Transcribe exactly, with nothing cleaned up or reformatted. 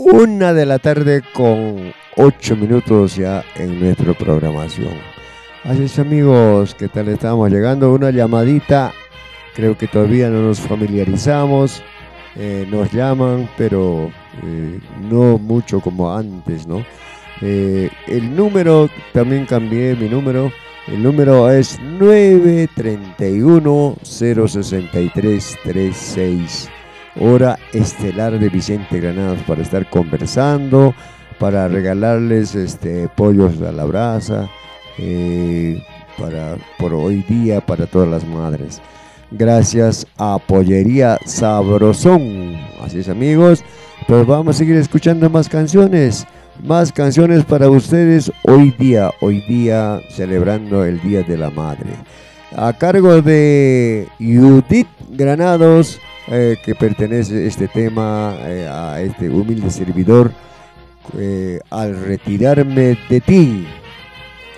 Una de la tarde con ocho minutos ya en nuestra programación. Así es, amigos, ¿qué tal estamos? Llegando una llamadita. Creo que todavía no nos familiarizamos. Eh, nos llaman, pero eh, no mucho como antes, ¿no? Eh, el número, también cambié mi número. El número es nueve tres uno, cero seis tres, tres seis. Hora estelar de Vicente Granados para estar conversando, para regalarles este, pollos a la brasa, eh, para, por hoy día para todas las madres. Gracias a Pollería Sabrosón. Así es, amigos, pues vamos a seguir escuchando más canciones. Más canciones para ustedes hoy día, hoy día celebrando el Día de la Madre. A cargo de Judith Granados, eh, que pertenece este tema eh, a este humilde servidor, eh, al retirarme de ti.